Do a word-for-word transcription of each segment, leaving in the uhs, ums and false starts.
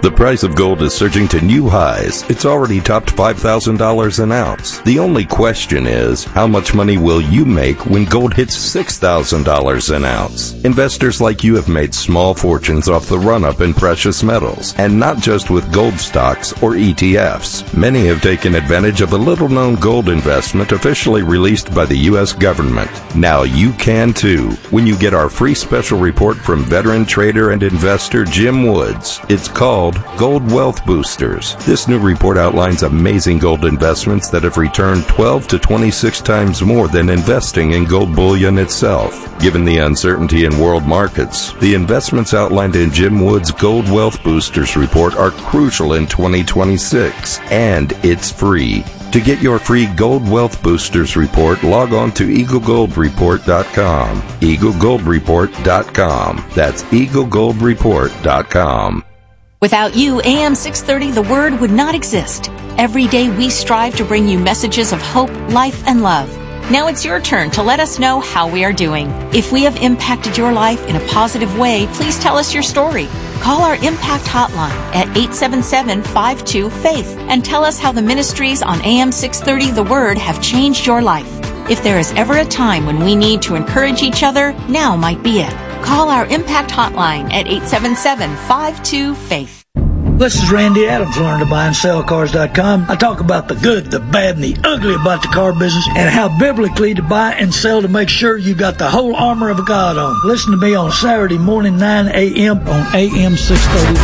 The price of gold is surging to new highs. It's already topped five thousand dollars an ounce. The only question is, how much money will you make when gold hits six thousand dollars an ounce? Investors like you have made small fortunes off the run-up in precious metals, and not just with gold stocks or E T Fs. Many have taken advantage of a little-known gold investment officially released by the U S government. Now you can too, when you get our free special report from veteran trader and investor Jim Woods. It's called Gold Wealth Boosters. This new report outlines amazing gold investments that have returned twelve to twenty-six times more than investing in gold bullion itself. Given the uncertainty in world markets, the investments outlined in Jim Woods' Gold Wealth Boosters report are crucial in twenty twenty-six, and it's free. To get your free Gold Wealth Boosters report, log on to eagle gold report dot com. eagle gold report dot com. That's eagle gold report dot com. Without you, A M six thirty, The Word would not exist. Every day we strive to bring you messages of hope, life, and love. Now it's your turn to let us know how we are doing. If we have impacted your life in a positive way, please tell us your story. Call our Impact Hotline at eight seven seven, five two, FAITH and tell us how the ministries on A M six thirty The Word have changed your life. If there is ever a time when we need to encourage each other, now might be it. Call our Impact Hotline at eight seven seven, five two, FAITH. This is Randy Adams, learn to buy and sell cars dot com. I talk about the good, the bad, and the ugly about the car business and how biblically to buy and sell to make sure you got the whole armor of God on. Listen to me on Saturday morning, nine a.m. on A M six thirty.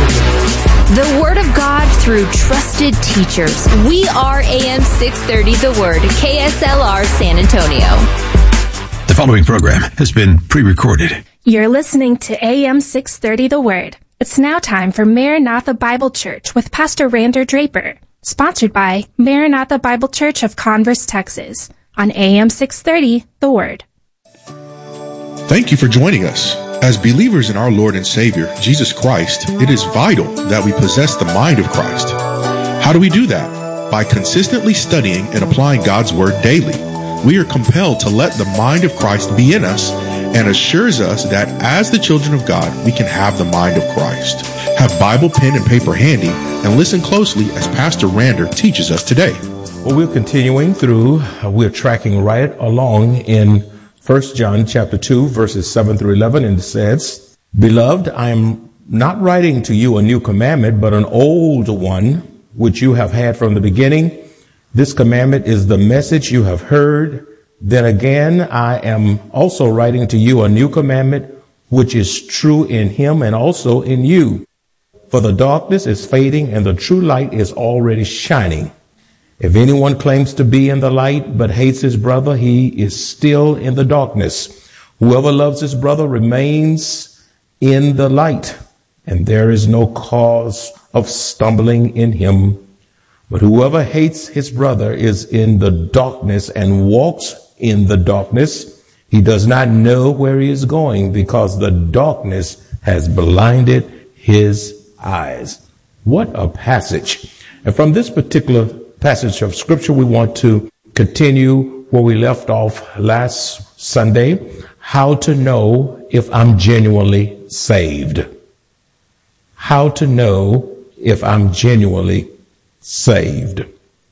The Word of God through trusted teachers. We are A M six thirty The Word, K S L R San Antonio. The following program has been pre-recorded. You're listening to A M six thirty The Word. It's now time for Maranatha Bible Church with Pastor Rander Draper, sponsored by Maranatha Bible Church of Converse, Texas, on A M six thirty The Word. Thank you for joining us. As believers in our Lord and Savior, Jesus Christ, it is vital that we possess the mind of Christ. How do we do that? By consistently studying and applying God's Word daily. We are compelled to let the mind of Christ be in us, and assures us that as the children of God, we can have the mind of Christ. Have Bible, pen, and paper handy, and listen closely as Pastor Rander teaches us today. Well, we're continuing through, uh, we're tracking right along in First John chapter two, verses seven through eleven, and it says, Beloved, I am not writing to you a new commandment, but an old one, which you have had from the beginning. This commandment is the message you have heard. Then again, I am also writing to you a new commandment, which is true in him and also in you. For the darkness is fading and the true light is already shining. If anyone claims to be in the light but hates his brother, he is still in the darkness. Whoever loves his brother remains in the light, and there is no cause of stumbling in him. But whoever hates his brother is in the darkness and walks in the darkness. He does not know where he is going because the darkness has blinded his eyes. What a passage. And from this particular passage of scripture, we want to continue where we left off last Sunday. How to know if I'm genuinely saved. How to know if I'm genuinely saved.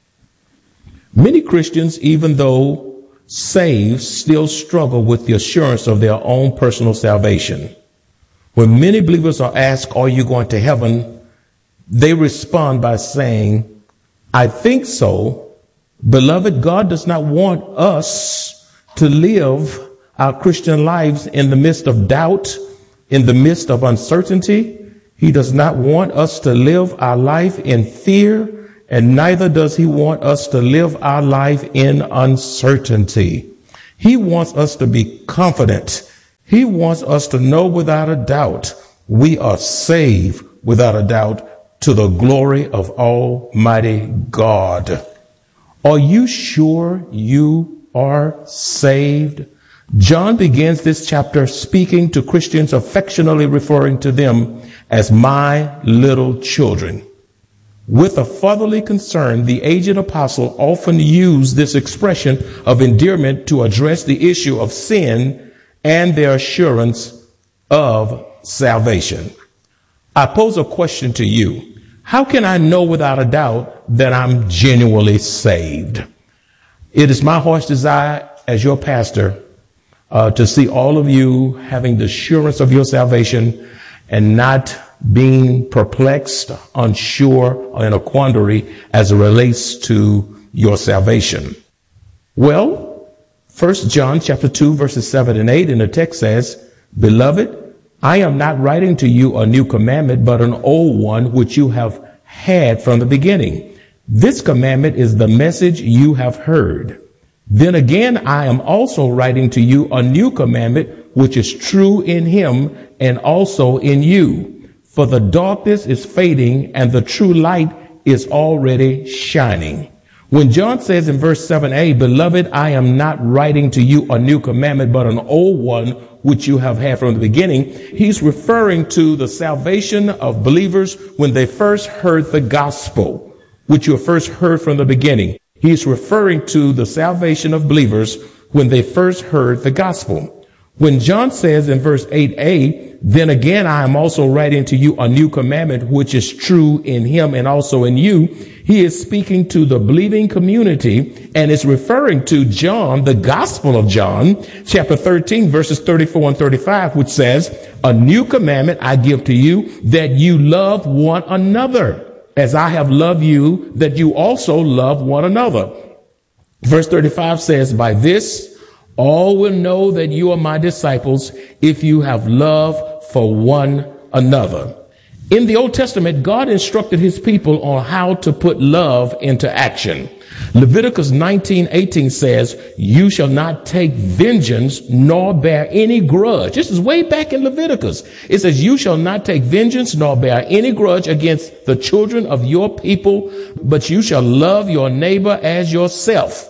Many Christians, even though saved, still struggle with the assurance of their own personal salvation. When many believers are asked, are you going to heaven? They respond by saying, I think so. Beloved, God does not want us to live our Christian lives in the midst of doubt, in the midst of uncertainty. He does not want us to live our life in fear, and neither does he want us to live our life in uncertainty. He wants us to be confident. He wants us to know without a doubt we are saved without a doubt to the glory of Almighty God. Are you sure you are saved? John begins this chapter speaking to Christians, affectionately referring to them as my little children. With a fatherly concern, the aged apostle often used this expression of endearment to address the issue of sin and their assurance of salvation. I pose a question to you. How can I know without a doubt that I'm genuinely saved? It is my heart's desire as your pastor uh, to see all of you having the assurance of your salvation and not being perplexed, unsure, or in a quandary as it relates to your salvation. Well, First John chapter two, verses seven and eight in the text says, "Beloved, I am not writing to you a new commandment, but an old one which you have had from the beginning. This commandment is the message you have heard. Then again, I am also writing to you a new commandment, which is true in him and also in you. For the darkness is fading and the true light is already shining." When John says in verse seven a, "Beloved, I am not writing to you a new commandment, but an old one which you have had from the beginning," he's referring to the salvation of believers when they first heard the gospel, which you first heard from the beginning. He's referring to the salvation of believers when they first heard the gospel. When John says in verse eight a, "Then again, I am also writing to you a new commandment, which is true in him and also in you," he is speaking to the believing community and is referring to John, the Gospel of John, chapter thirteen, verses thirty-four and thirty-five, which says, "A new commandment I give to you, that you love one another. As I have loved you, that you also love one another." Verse thirty-five says, "By this, all will know that you are my disciples if you have love for one another." In the Old Testament, God instructed his people on how to put love into action. Leviticus nineteen eighteen says, "You shall not take vengeance nor bear any grudge." This is way back in Leviticus. It says, "You shall not take vengeance nor bear any grudge against the children of your people, but you shall love your neighbor as yourself.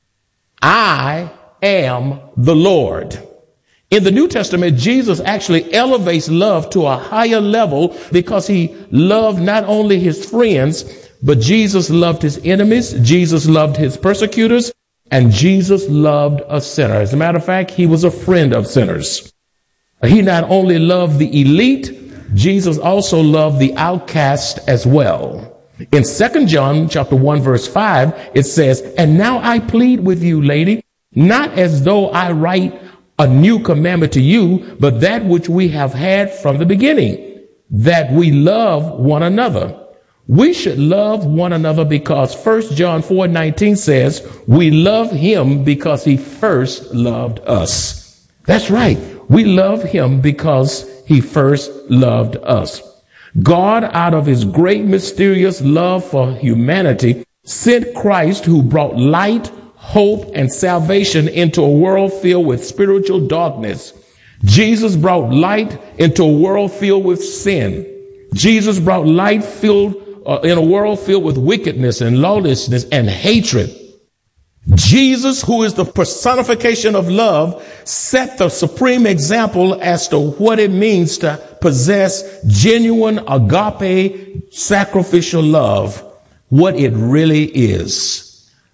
I am the Lord." In the New Testament, Jesus actually elevates love to a higher level because he loved not only his friends, but Jesus loved his enemies, Jesus loved his persecutors, and Jesus loved a sinner. As a matter of fact, he was a friend of sinners. He not only loved the elite, Jesus also loved the outcast as well. In Second John chapter one, verse five, it says, "And now I plead with you, lady, not as though I write a new commandment to you, but that which we have had from the beginning, that we love one another." We should love one another because First John four nineteen says, "We love him because he first loved us." That's right. We love him because he first loved us. God, out of his great mysterious love for humanity, sent Christ, who brought light, hope, and salvation into a world filled with spiritual darkness. Jesus brought light into a world filled with sin. Jesus brought light filled uh, in a world filled with wickedness and lawlessness and hatred. Jesus, who is the personification of love, set the supreme example as to what it means to possess genuine agape sacrificial love, what it really is.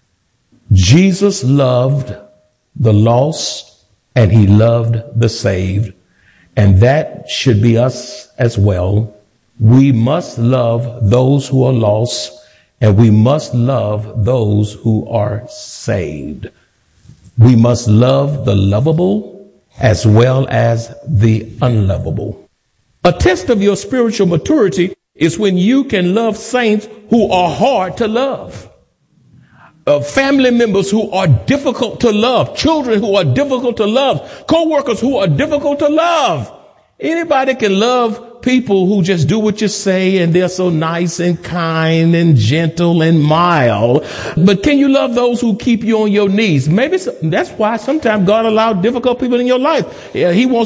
Jesus loved the lost and he loved the saved, and that should be us as well. We must love those who are lost, and we must love those who are saved. We must love the lovable as well as the unlovable. A test of your spiritual maturity is when you can love saints who are hard to love. Uh, family members who are difficult to love, children who are difficult to love, co-workers who are difficult to love. Anybody can love people who just do what you say and they're so nice and kind and gentle and mild. But can you love those who keep you on your knees? Maybe so, that's why sometimes God allowed difficult people in your life. Yeah, he wants